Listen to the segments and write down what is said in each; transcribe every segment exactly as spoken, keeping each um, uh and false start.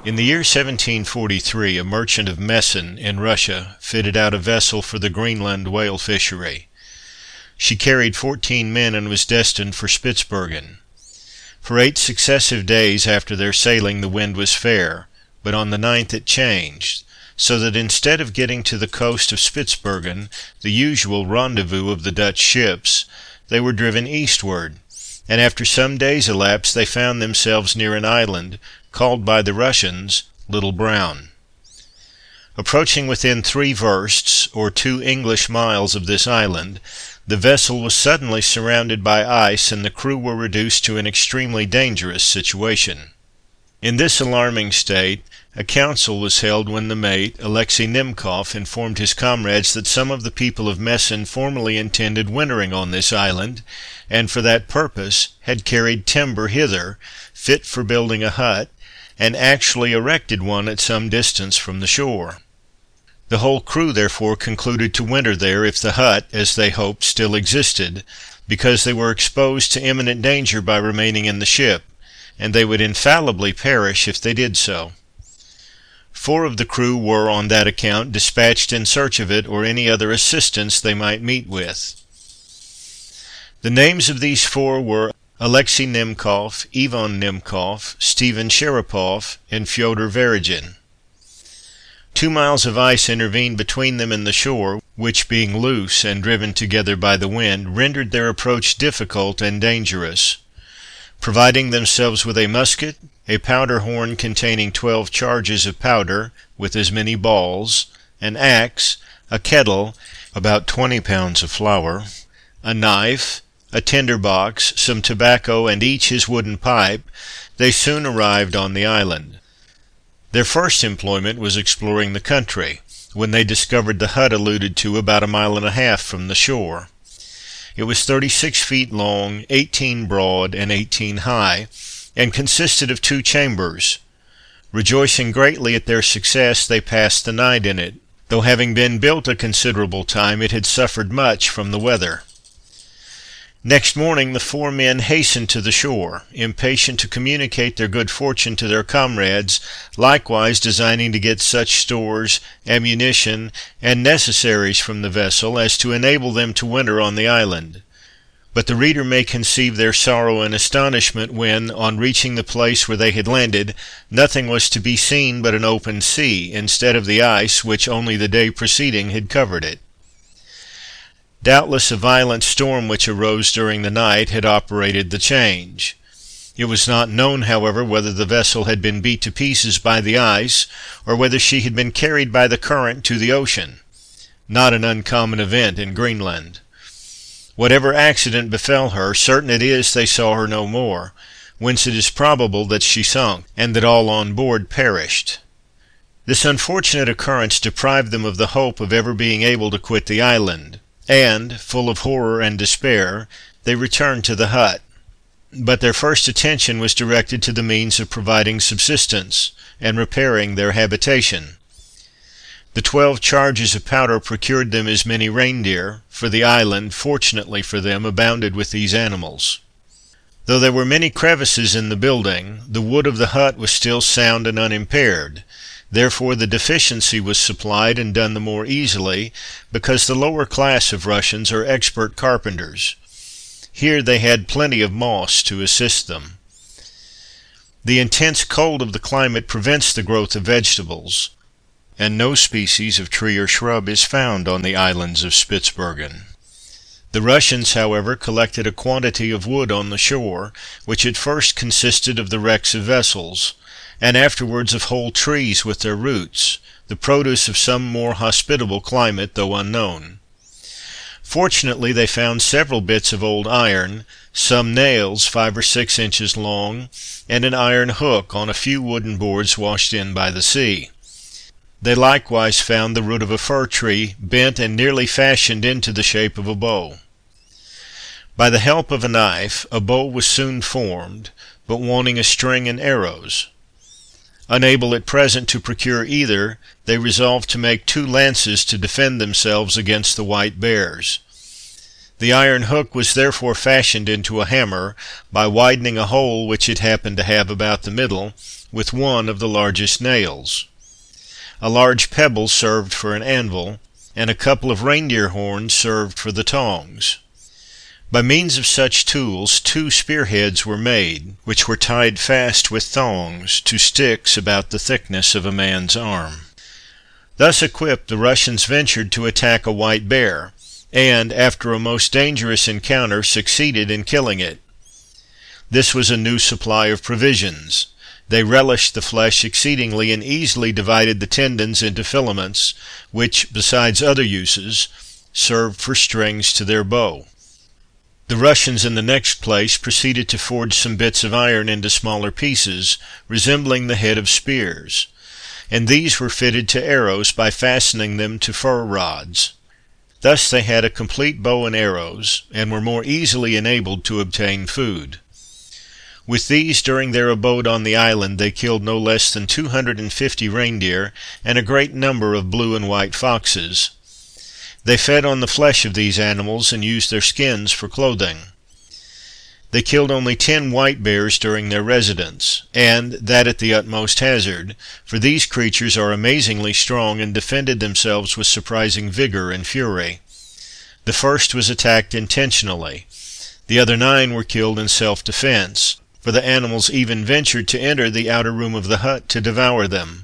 In the year seventeen forty-three, a merchant of Mesen, in Russia, fitted out a vessel for the Greenland whale fishery. She carried fourteen men and was destined for Spitzbergen. For eight successive days after their sailing the wind was fair, but on the ninth it changed, so that instead of getting to the coast of Spitzbergen, the usual rendezvous of the Dutch ships, they were driven eastward, and after some days elapsed they found themselves near an island, called by the Russians Little Brown. Approaching within three versts, or two English miles of this island, the vessel was suddenly surrounded by ice, and the crew were reduced to an extremely dangerous situation. In this alarming state, a council was held when the mate, Alexei Himkof, informed his comrades that some of the people of Mesen formerly intended wintering on this island, and for that purpose had carried timber hither, fit for building a hut, and actually erected one at some distance from the shore. The whole crew therefore concluded to winter there if the hut, as they hoped, still existed, because they were exposed to imminent danger by remaining in the ship, and they would infallibly perish if they did so. Four of the crew were, on that account, dispatched in search of it or any other assistance they might meet with. The names of these four were Alexei Himkof, Ivan Himkof, Stephen Sharapov, and Fyodor Verigin. Two miles of ice intervened between them and the shore, which, being loose and driven together by the wind, rendered their approach difficult and dangerous. Providing themselves with a musket, a powder horn containing twelve charges of powder, with as many balls, an axe, a kettle, about twenty pounds of flour, a knife, a tinder box, some tobacco, and each his wooden pipe, they soon arrived on the island. Their first employment was exploring the country, when they discovered the hut alluded to about a mile and a half from the shore. It was thirty-six feet long, eighteen broad, and eighteen high, and consisted of two chambers. Rejoicing greatly at their success, they passed the night in it, though having been built a considerable time, it had suffered much from the weather. Next morning the four men hastened to the shore, impatient to communicate their good fortune to their comrades, likewise designing to get such stores, ammunition, and necessaries from the vessel as to enable them to winter on the island. But the reader may conceive their sorrow and astonishment when, on reaching the place where they had landed, nothing was to be seen but an open sea, instead of the ice which only the day preceding had covered it. Doubtless a violent storm which arose during the night had operated the change. It was not known, however, whether the vessel had been beat to pieces by the ice, or whether she had been carried by the current to the ocean, not an uncommon event in Greenland. Whatever accident befell her, certain it is they saw her no more, whence it is probable that she sunk, and that all on board perished. This unfortunate occurrence deprived them of the hope of ever being able to quit the island, and, full of horror and despair, they returned to the hut. But their first attention was directed to the means of providing subsistence, and repairing their habitation. The twelve charges of powder procured them as many reindeer, for the island, fortunately for them, abounded with these animals. Though there were many crevices in the building, the wood of the hut was still sound and unimpaired. Therefore the deficiency was supplied and done the more easily, because the lower class of Russians are expert carpenters. Here they had plenty of moss to assist them. The intense cold of the climate prevents the growth of vegetables, and no species of tree or shrub is found on the islands of Spitzbergen. The Russians, however, collected a quantity of wood on the shore, which at first consisted of the wrecks of vessels, and afterwards of whole trees with their roots, the produce of some more hospitable climate, though unknown. Fortunately they found several bits of old iron, some nails five or six inches long, and an iron hook on a few wooden boards washed in by the sea. They likewise found the root of a fir tree, bent and nearly fashioned into the shape of a bow. By the help of a knife, a bow was soon formed, but wanting a string and arrows. Unable at present to procure either, they resolved to make two lances to defend themselves against the white bears. The iron hook was therefore fashioned into a hammer by widening a hole which it happened to have about the middle, with one of the largest nails. A large pebble served for an anvil, and a couple of reindeer horns served for the tongs. By means of such tools, two spearheads were made, which were tied fast with thongs to sticks about the thickness of a man's arm. Thus equipped, the Russians ventured to attack a white bear, and, after a most dangerous encounter, succeeded in killing it. This was a new supply of provisions. They relished the flesh exceedingly, and easily divided the tendons into filaments, which, besides other uses, served for strings to their bow. The Russians, in the next place, proceeded to forge some bits of iron into smaller pieces, resembling the head of spears, and these were fitted to arrows by fastening them to fir rods. Thus they had a complete bow and arrows, and were more easily enabled to obtain food. With these, during their abode on the island, they killed no less than two hundred fifty reindeer and a great number of blue and white foxes. They fed on the flesh of these animals and used their skins for clothing. They killed only ten white bears during their residence, and that at the utmost hazard, for these creatures are amazingly strong and defended themselves with surprising vigor and fury. The first was attacked intentionally. The other nine were killed in self-defense, for the animals even ventured to enter the outer room of the hut to devour them.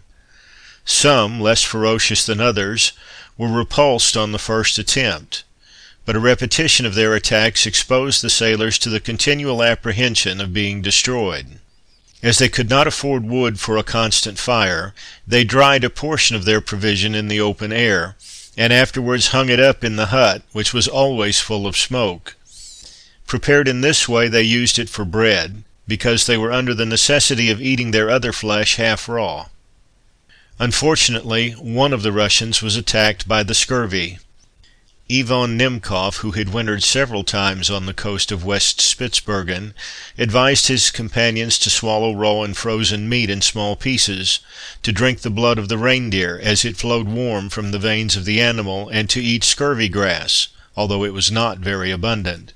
Some, less ferocious than others, were repulsed on the first attempt, but a repetition of their attacks exposed the sailors to the continual apprehension of being destroyed. As they could not afford wood for a constant fire, they dried a portion of their provision in the open air, and afterwards hung it up in the hut, which was always full of smoke. Prepared in this way, they used it for bread, because they were under the necessity of eating their other flesh half raw. Unfortunately, one of the Russians was attacked by the scurvy. Ivan Nemkov, who had wintered several times on the coast of West Spitzbergen, advised his companions to swallow raw and frozen meat in small pieces, to drink the blood of the reindeer as it flowed warm from the veins of the animal, and to eat scurvy grass, although it was not very abundant.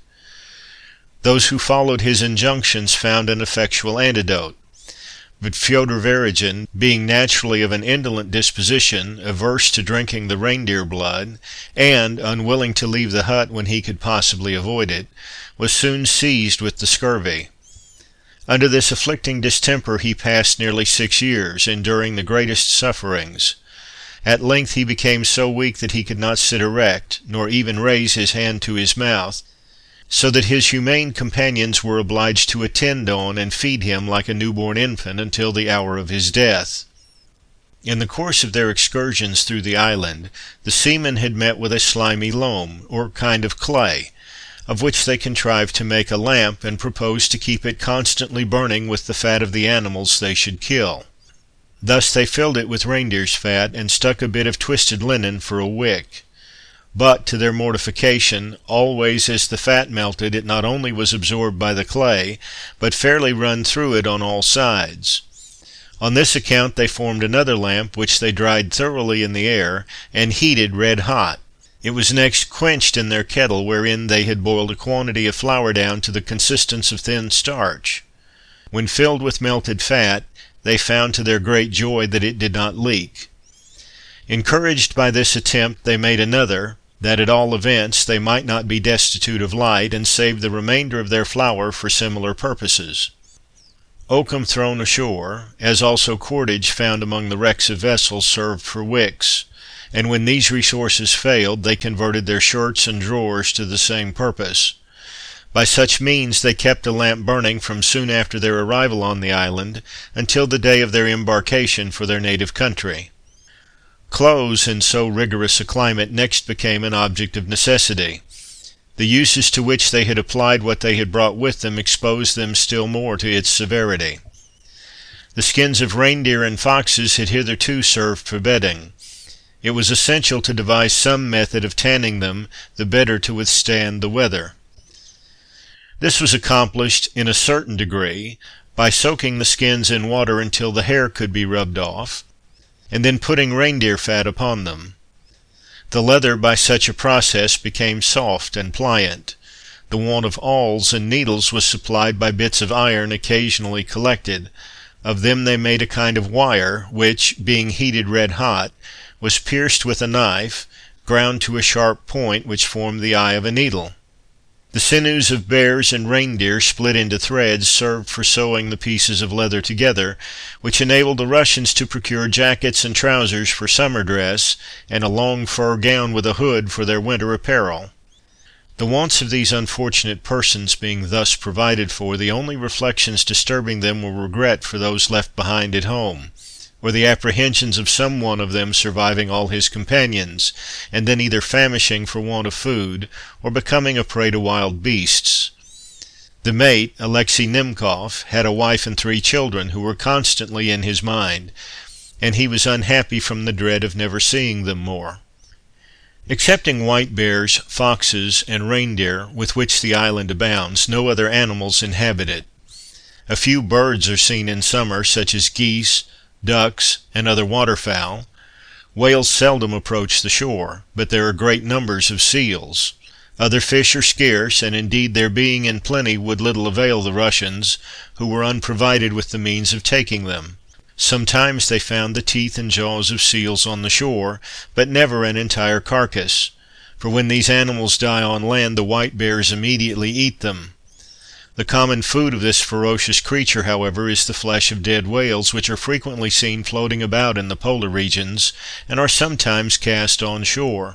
Those who followed his injunctions found an effectual antidote. But Fyodor Veregin, being naturally of an indolent disposition, averse to drinking the reindeer blood, and unwilling to leave the hut when he could possibly avoid it, was soon seized with the scurvy. Under this afflicting distemper he passed nearly six years, enduring the greatest sufferings. At length he became so weak that he could not sit erect, nor even raise his hand to his mouth, so that his humane companions were obliged to attend on and feed him like a newborn infant until the hour of his death. In the course of their excursions through the island, the seamen had met with a slimy loam, or kind of clay, of which they contrived to make a lamp, and proposed to keep it constantly burning with the fat of the animals they should kill. Thus they filled it with reindeer's fat, and stuck a bit of twisted linen for a wick. But, to their mortification, always as the fat melted, it not only was absorbed by the clay, but fairly run through it on all sides. On this account they formed another lamp, which they dried thoroughly in the air, and heated red hot. It was next quenched in their kettle, wherein they had boiled a quantity of flour down to the consistence of thin starch. When filled with melted fat, they found to their great joy that it did not leak. Encouraged by this attempt, they made another, that at all events they might not be destitute of light, and saved the remainder of their flour for similar purposes. Oakum thrown ashore, as also cordage found among the wrecks of vessels, served for wicks, and when these resources failed, they converted their shirts and drawers to the same purpose. By such means they kept the lamp burning from soon after their arrival on the island, until the day of their embarkation for their native country. Clothes in so rigorous a climate next became an object of necessity. The uses to which they had applied what they had brought with them exposed them still more to its severity. The skins of reindeer and foxes had hitherto served for bedding. It was essential to devise some method of tanning them, the better to withstand the weather. This was accomplished, in a certain degree, by soaking the skins in water until the hair could be rubbed off, and then putting reindeer fat upon them. The leather by such a process became soft and pliant, The want of awls and needles was supplied by bits of iron occasionally collected. Of them they made a kind of wire, which, being heated red hot, was pierced with a knife, ground to a sharp point, which formed the eye of a needle. The sinews of bears and reindeer, split into threads, served for sewing the pieces of leather together, which enabled the Russians to procure jackets and trousers for summer dress, and a long fur gown with a hood for their winter apparel. The wants of these unfortunate persons being thus provided for, the only reflections disturbing them were regret for those left behind at home, or the apprehensions of some one of them surviving all his companions, and then either famishing for want of food, or becoming a prey to wild beasts. The mate, Alexey Himkof, had a wife and three children, who were constantly in his mind, and he was unhappy from the dread of never seeing them more. Excepting white bears, foxes, and reindeer, with which the island abounds, no other animals inhabit it. A few birds are seen in summer, such as geese, ducks, and other waterfowl. Whales seldom approach the shore, but there are great numbers of seals. Other fish are scarce, and indeed their being in plenty would little avail the Russians, who were unprovided with the means of taking them. Sometimes they found the teeth and jaws of seals on the shore, but never an entire carcass, for when these animals die on land, the white bears immediately eat them. The common food of this ferocious creature, however, is the flesh of dead whales, which are frequently seen floating about in the polar regions, and are sometimes cast on shore.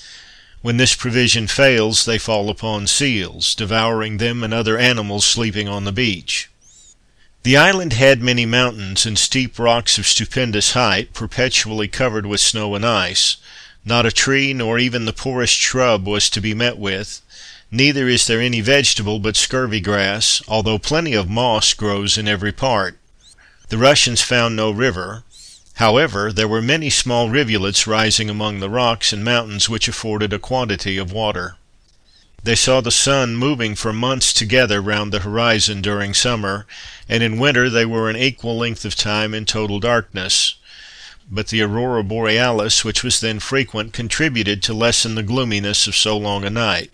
When this provision fails, they fall upon seals, devouring them and other animals sleeping on the beach. The island had many mountains and steep rocks of stupendous height, perpetually covered with snow and ice. Not a tree, nor even the poorest shrub, was to be met with. Neither is there any vegetable but scurvy grass, although plenty of moss grows in every part. The Russians found no river. However, there were many small rivulets rising among the rocks and mountains, which afforded a quantity of water. They saw the sun moving for months together round the horizon during summer, and in winter they were an equal length of time in total darkness. But the aurora borealis, which was then frequent, contributed to lessen the gloominess of so long a night.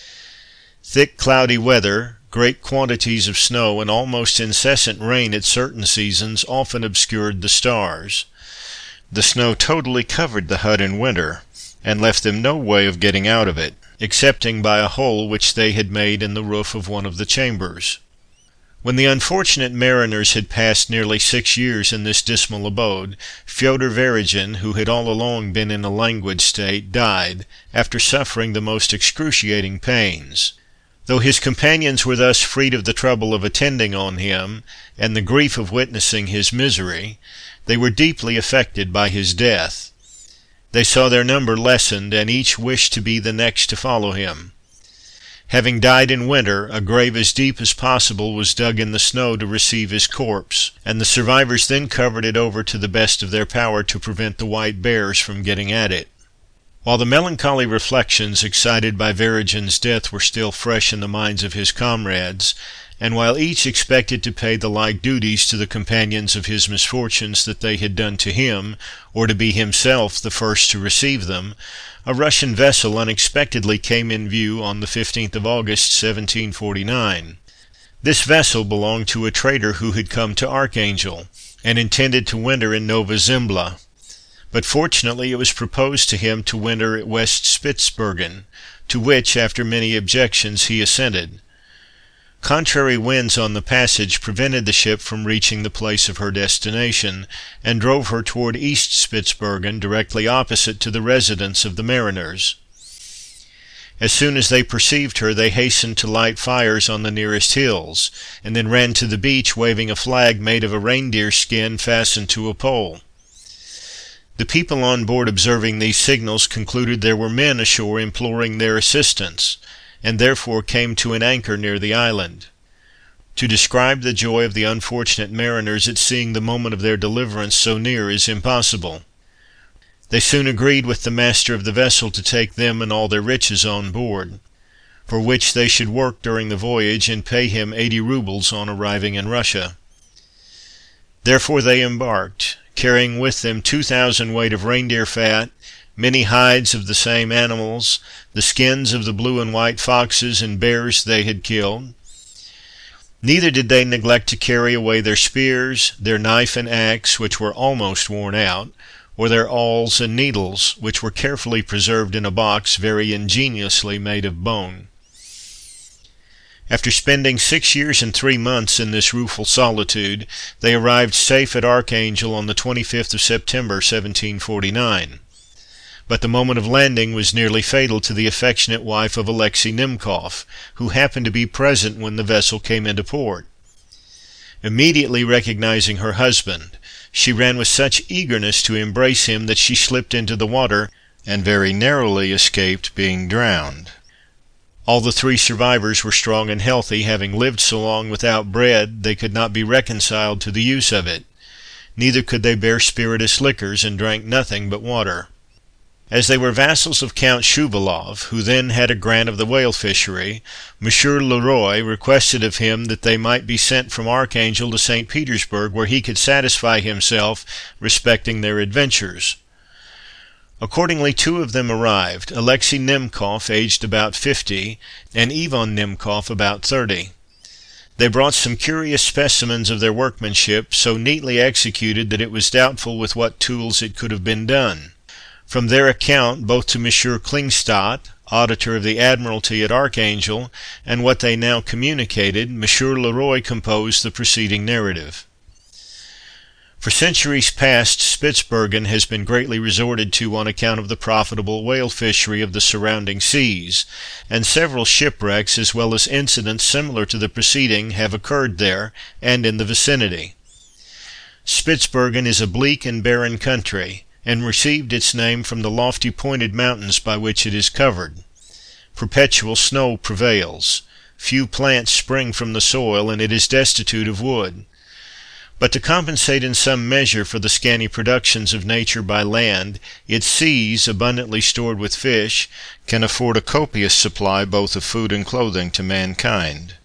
Thick cloudy weather, great quantities of snow, and almost incessant rain at certain seasons often obscured the stars. The snow totally covered the hut in winter, and left them no way of getting out of it, excepting by a hole which they had made in the roof of one of the chambers. When the unfortunate mariners had passed nearly six years in this dismal abode, Fyodor Verigin, who had all along been in a languid state, died, after suffering the most excruciating pains. Though his companions were thus freed of the trouble of attending on him, and the grief of witnessing his misery, they were deeply affected by his death. They saw their number lessened, and each wished to be the next to follow him. Having died in winter, a grave as deep as possible was dug in the snow to receive his corpse, and the survivors then covered it over to the best of their power to prevent the white bears from getting at it. While the melancholy reflections excited by Verigin's death were still fresh in the minds of his comrades, and while each expected to pay the like duties to the companions of his misfortunes that they had done to him, or to be himself the first to receive them, a Russian vessel unexpectedly came in view on the fifteenth of August, seventeen forty-nine. This vessel belonged to a trader who had come to Archangel, and intended to winter in Nova Zembla. But fortunately it was proposed to him to winter at West Spitzbergen, to which, after many objections, he assented. Contrary winds on the passage prevented the ship from reaching the place of her destination, and drove her toward East Spitzbergen, directly opposite to the residence of the mariners. As soon as they perceived her, they hastened to light fires on the nearest hills, and then ran to the beach, waving a flag made of a reindeer skin fastened to a pole. The people on board, observing these signals, concluded there were men ashore imploring their assistance, and therefore came to an anchor near the island. To describe the joy of the unfortunate mariners at seeing the moment of their deliverance so near is impossible. They soon agreed with the master of the vessel to take them and all their riches on board, for which they should work during the voyage, and pay him eighty roubles on arriving in Russia. Therefore they embarked, carrying with them two thousand weight of reindeer fat, many hides of the same animals, the skins of the blue and white foxes and bears they had killed. Neither did they neglect to carry away their spears, their knife and axe, which were almost worn out, or their awls and needles, which were carefully preserved in a box very ingeniously made of bone. After spending six years and three months in this rueful solitude, they arrived safe at Archangel on the twenty-fifth of September, seventeen forty-nine. But the moment of landing was nearly fatal to the affectionate wife of Alexei Himkof, who happened to be present when the vessel came into port. Immediately recognizing her husband, she ran with such eagerness to embrace him that she slipped into the water, and very narrowly escaped being drowned. All the three survivors were strong and healthy, having lived so long without bread they could not be reconciled to the use of it. Neither could they bear spirituous liquors, and drank nothing but water. As they were vassals of Count Shuvalov, who then had a grant of the whale fishery, Monsieur Leroy requested of him that they might be sent from Archangel to Saint Petersburg, where he could satisfy himself respecting their adventures. Accordingly, two of them arrived, Alexei Himkof, aged about fifty, and Ivan Himkof, about thirty. They brought some curious specimens of their workmanship, so neatly executed that it was doubtful with what tools it could have been done. From their account, both to Monsieur Klingstadt, auditor of the Admiralty at Archangel, and what they now communicated, Monsieur Leroy composed the preceding narrative. For centuries past, Spitzbergen has been greatly resorted to on account of the profitable whale fishery of the surrounding seas, and several shipwrecks as well as incidents similar to the preceding have occurred there and in the vicinity. Spitzbergen is a bleak and barren country, and received its name from the lofty pointed mountains by which it is covered. Perpetual snow prevails. Few plants spring from the soil, and it is destitute of wood. But to compensate in some measure for the scanty productions of nature by land, its seas, abundantly stored with fish, can afford a copious supply both of food and clothing to mankind.